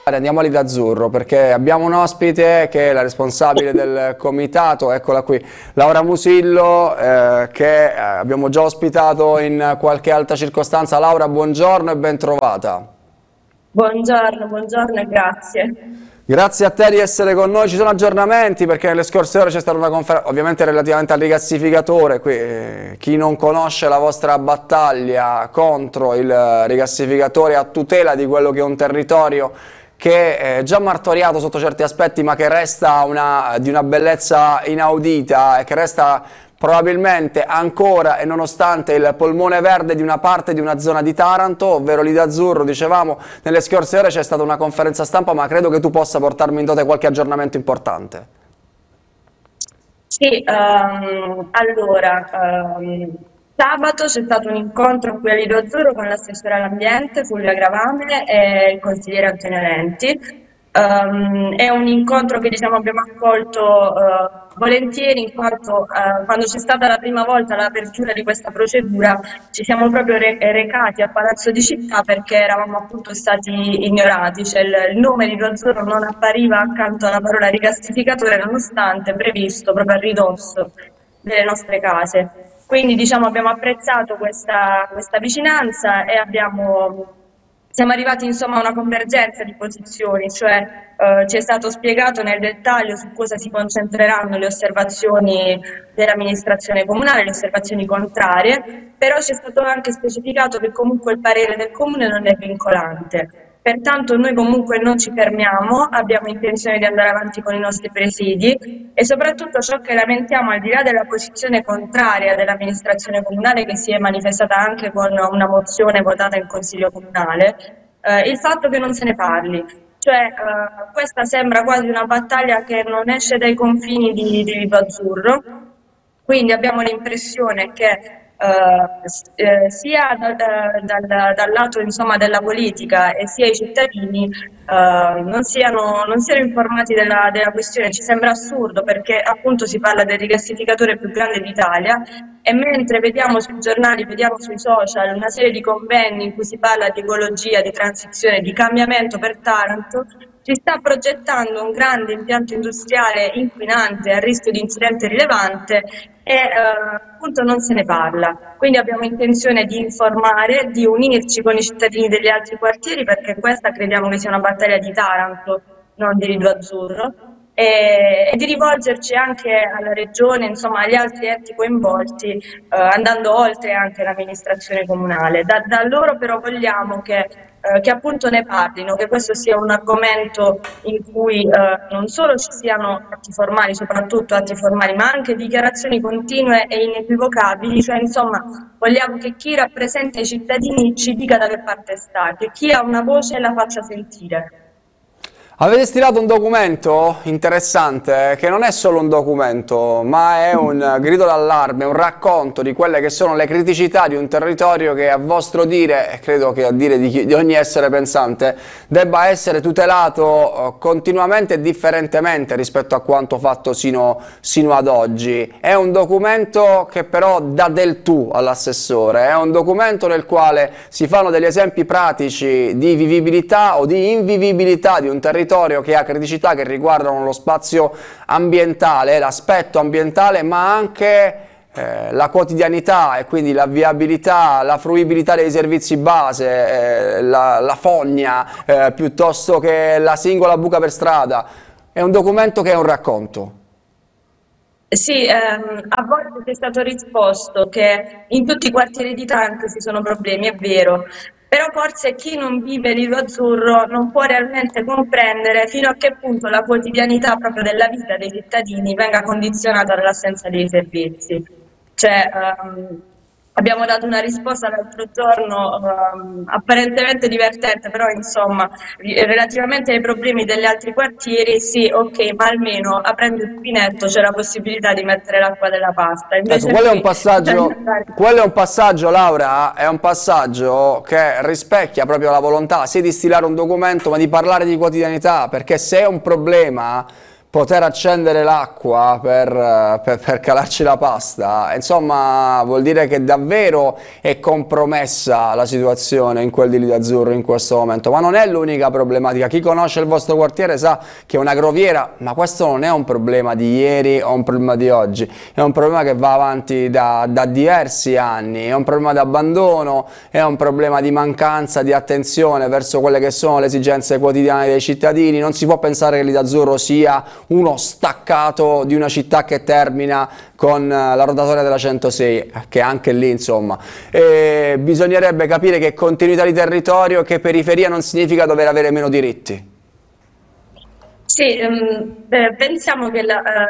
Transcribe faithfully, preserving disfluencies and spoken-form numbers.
Andiamo a Lido Azzurro perché abbiamo un ospite che è la responsabile del comitato, eccola qui, Laura Musillo, eh, che abbiamo già ospitato in qualche altra circostanza. Laura, buongiorno e ben trovata. Buongiorno, buongiorno e grazie. Grazie a te di essere con noi. Ci sono aggiornamenti perché nelle scorse ore c'è stata una conferenza, ovviamente relativamente al rigassificatore. Qui, eh, chi non conosce la vostra battaglia contro il rigassificatore a tutela di quello che è un territorio che è già martoriato sotto certi aspetti, ma che resta una, di una bellezza inaudita e che resta probabilmente ancora e nonostante il polmone verde di una parte di una zona di Taranto, ovvero Lido Azzurro. Dicevamo, nelle scorse ore c'è stata una conferenza stampa, ma credo che tu possa portarmi in dote qualche aggiornamento importante. Sì, ehm, allora, ehm, sabato c'è stato un incontro qui a Lido Azzurro con l'assessore all'ambiente, Fulvia Gravame e il consigliere Antonio Lenti. Ehm, è un incontro che diciamo, abbiamo accolto eh, volentieri in quanto eh, quando c'è stata la prima volta l'apertura di questa procedura ci siamo proprio re- recati al Palazzo di Città perché eravamo appunto stati ignorati, cioè il, il nome di Lido Azzurro non appariva accanto alla parola rigassificatore nonostante previsto proprio a ridosso delle nostre case. Quindi diciamo, abbiamo apprezzato questa, questa vicinanza e abbiamo, siamo arrivati insomma, a una convergenza di posizioni, cioè eh, ci è stato spiegato nel dettaglio su cosa si concentreranno le osservazioni dell'amministrazione comunale, le osservazioni contrarie, però ci è stato anche specificato che comunque il parere del comune non è vincolante. Pertanto noi comunque non ci fermiamo, abbiamo intenzione di andare avanti con i nostri presidi e soprattutto ciò che lamentiamo, al di là della posizione contraria dell'amministrazione comunale che si è manifestata anche con una mozione votata in Consiglio Comunale, eh, il fatto che non se ne parli. Cioè, eh, questa sembra quasi una battaglia che non esce dai confini di, di Lido Azzurro, quindi abbiamo l'impressione che Uh, eh, sia dal, dal, dal lato insomma, della politica e sia i cittadini uh, non, siano, non siano informati della, della questione. Ci sembra assurdo perché appunto si parla del rigassificatore più grande d'Italia e mentre vediamo sui giornali, vediamo sui social una serie di convegni in cui si parla di ecologia, di transizione, di cambiamento per Taranto, si sta progettando un grande impianto industriale inquinante a rischio di incidente rilevante e eh, appunto non se ne parla. Quindi abbiamo intenzione di informare, di unirci con i cittadini degli altri quartieri perché questa crediamo che sia una battaglia di Taranto, non di Lido Azzurro, e, e di rivolgerci anche alla regione, insomma agli altri enti coinvolti, eh, andando oltre anche l'amministrazione comunale. Da, da loro però vogliamo che Eh, che appunto ne parlino, che questo sia un argomento in cui eh, non solo ci siano atti formali, soprattutto atti formali, ma anche dichiarazioni continue e inequivocabili, cioè insomma vogliamo che chi rappresenta i cittadini ci dica da che parte sta, che chi ha una voce la faccia sentire. Avete stilato un documento interessante che non è solo un documento, ma è un grido d'allarme, un racconto di quelle che sono le criticità di un territorio che a vostro dire, e credo che a dire di, chi, di ogni essere pensante, debba essere tutelato continuamente e differentemente rispetto a quanto fatto sino, sino ad oggi. È un documento che però dà del tu all'assessore, è un documento nel quale si fanno degli esempi pratici di vivibilità o di invivibilità di un territorio che ha criticità che riguardano lo spazio ambientale, l'aspetto ambientale, ma anche eh, la quotidianità e quindi la viabilità, la fruibilità dei servizi base, eh, la, la fogna, eh, piuttosto che la singola buca per strada. È un documento che è un racconto. Sì, ehm, a volte ti è stato risposto che in tutti i quartieri di Taranto ci sono problemi, è vero, però forse chi non vive Lido Azzurro non può realmente comprendere fino a che punto la quotidianità proprio della vita dei cittadini venga condizionata dall'assenza dei servizi. Cioè, ehm, abbiamo dato una risposta l'altro giorno ehm, apparentemente divertente, però insomma, ri- relativamente ai problemi degli altri quartieri, sì, ok, ma almeno aprendo il rubinetto c'è la possibilità di mettere l'acqua della pasta. Ecco, Invece quello è un qui bisogna passaggio, andare. quello è un passaggio, Laura, è un passaggio che rispecchia proprio la volontà, sì di stilare un documento, ma di parlare di quotidianità, perché se è un problema poter accendere l'acqua per, per, per calarci la pasta, insomma vuol dire che davvero è compromessa la situazione in quel di Lido Azzurro in questo momento, ma non è l'unica problematica. Chi conosce il vostro quartiere sa che è una groviera, ma questo non è un problema di ieri o un problema di oggi, è un problema che va avanti da, da diversi anni, è un problema di abbandono, è un problema di mancanza di attenzione verso quelle che sono le esigenze quotidiane dei cittadini. Non si può pensare che Lido Azzurro sia uno staccato di una città che termina con la rotatoria della centosei, che anche lì insomma e bisognerebbe capire che continuità di territorio, che periferia non significa dover avere meno diritti. Sì, ehm, eh, pensiamo che la, eh,